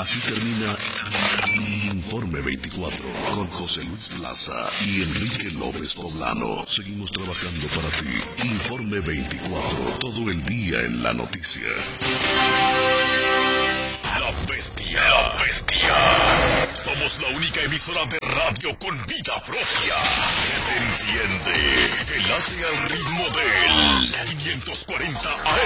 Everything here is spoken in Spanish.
Aquí termina Informe 24 con José Luis Plaza y Enrique López Poblano. Seguimos trabajando para ti. Informe 24, todo el día en la noticia. La Bestia. La Bestia. Somos la única emisora de radio con vida propia que te entiende, que late al ritmo del 540 AM.